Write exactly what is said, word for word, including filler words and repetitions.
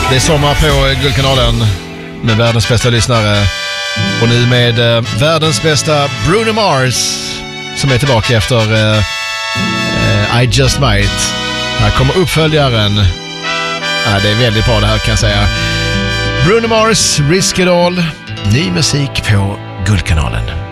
Det är sommar på Guldkanalen med världens bästa lyssnare. Och nu med eh, världens bästa Bruno Mars som är tillbaka efter eh, eh, I Just Might. Här kommer uppföljaren. Ja, det är väldigt bra det här kan jag säga. Bruno Mars, Risk It All. Ny musik på Guldkanalen.